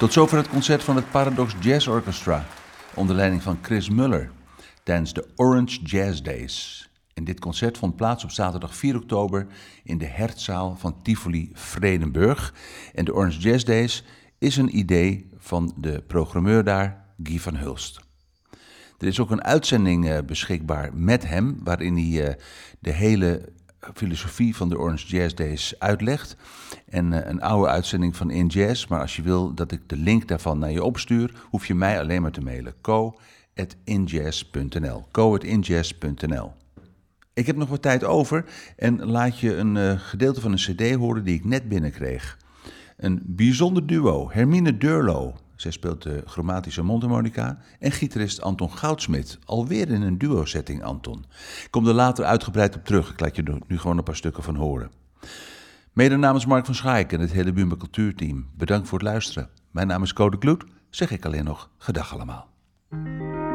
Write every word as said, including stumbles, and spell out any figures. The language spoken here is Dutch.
Tot zover het concert van het Paradox Jazz Orchestra onder leiding van Chris Muller tijdens de Orange Jazz Days. En dit concert vond plaats op zaterdag vier oktober in de Hertzaal van Tivoli Vredenburg. En de Orange Jazz Days is een idee van de programmeur daar, Guy van Hulst. Er is ook een uitzending uh, beschikbaar met hem, waarin hij uh, de hele filosofie van de Orange Jazz Days uitlegt. En uh, een oude uitzending van In Jazz, maar als je wil dat ik de link daarvan naar je opstuur, hoef je mij alleen maar te mailen. co at injazz punt n l co at injazz punt n l. Ik heb nog wat tijd over en laat je een uh, gedeelte van een cd horen die ik net binnenkreeg. Een bijzonder duo, Hermine Durlo, zij speelt de chromatische mondharmonica, en gitarist Anton Goudsmit, alweer in een duo-setting, Anton. Ik kom er later uitgebreid op terug, ik laat je er nu gewoon een paar stukken van horen. Mede namens Mark van Schaik en het hele Buma Cultuurteam, bedankt voor het luisteren. Mijn naam is Code Kloet, zeg ik alleen nog gedag allemaal.